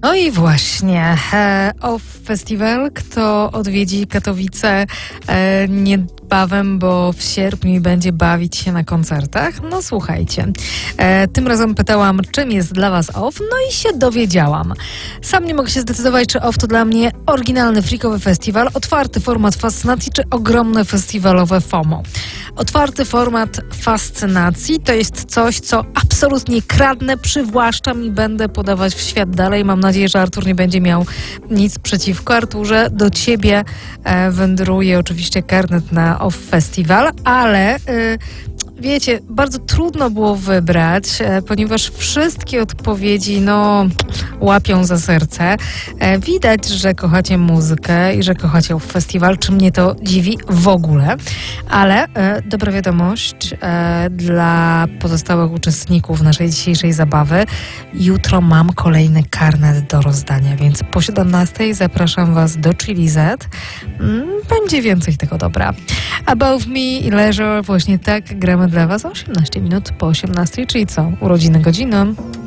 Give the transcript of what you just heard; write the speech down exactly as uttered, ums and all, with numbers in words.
No i właśnie, e, Off Festival, kto odwiedzi Katowice e, niebawem, bo w sierpniu będzie bawić się na koncertach. No słuchajcie, e, tym razem pytałam, czym jest dla was Off, no i się dowiedziałam. Sam nie mogę się zdecydować, czy Off to dla mnie oryginalny, freakowy festiwal, otwarty format fascynacji, czy ogromne festiwalowe FOMO. Otwarty format fascynacji to jest coś, co absolutnie kradnę, przywłaszczam i będę podawać w świat dalej. Mam nadzieję, że Artur nie będzie miał nic przeciwko. Arturze, do ciebie e, wędruje oczywiście karnet na Off Festival, ale... E, Wiecie, bardzo trudno było wybrać, e, ponieważ wszystkie odpowiedzi, no, łapią za serce. E, widać, że kochacie muzykę i że kochacie festiwal, czy mnie to dziwi w ogóle. Ale e, dobra wiadomość e, dla pozostałych uczestników naszej dzisiejszej zabawy. Jutro mam kolejny karnet do rozdania, więc po siedemnastej zapraszam was do Chili Z. Mm, będzie więcej tego dobra. Above Me i Leisure, właśnie tak gramy dla was osiemnaście minut po osiemnastej, czyli co? Urodziny godziną.